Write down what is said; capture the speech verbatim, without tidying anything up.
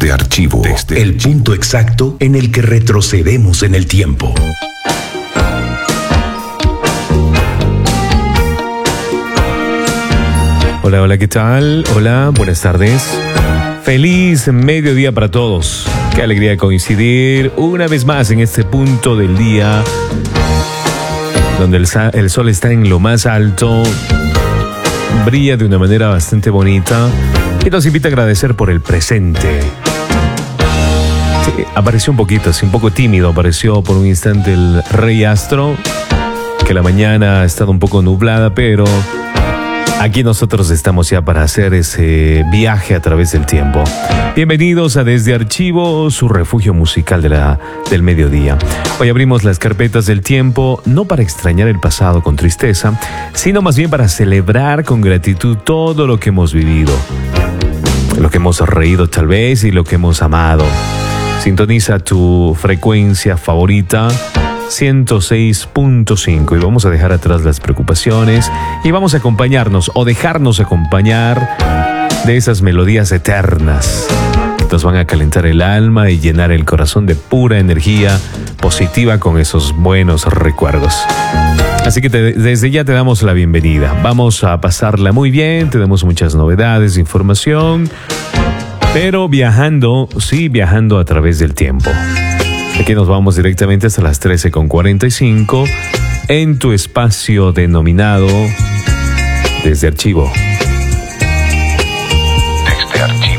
Desde Archivo. Desde el punto exacto en el que retrocedemos en el tiempo. Hola, hola, ¿qué tal? Hola, buenas tardes. Feliz mediodía para todos. Qué alegría coincidir una vez más en este punto del día donde el, el sol está en lo más alto, brilla de una manera bastante bonita y nos invita a agradecer por el presente. Sí, apareció un poquito, así un poco tímido, apareció por un instante el Rey Astro, que la mañana ha estado un poco nublada, pero aquí nosotros estamos ya para hacer ese viaje a través del tiempo. Bienvenidos a Desde Archivo, su refugio musical de la, del mediodía. Hoy abrimos las carpetas del tiempo, no para extrañar el pasado con tristeza, sino más bien para celebrar con gratitud todo lo que hemos vivido, lo que hemos reído tal vez y lo que hemos amado. Sintoniza tu frecuencia favorita, ciento seis punto cinco, y vamos a dejar atrás las preocupaciones y vamos a acompañarnos o dejarnos acompañar de esas melodías eternas que nos van a calentar el alma y llenar el corazón de pura energía positiva con esos buenos recuerdos. Así que te, desde ya te damos la bienvenida. Vamos a pasarla muy bien, tenemos muchas novedades, información, pero viajando, sí, viajando a través del tiempo. Aquí nos vamos directamente hasta las trece con cuarenta y cinco en tu espacio denominado Desde Archivo. Desde Archivo.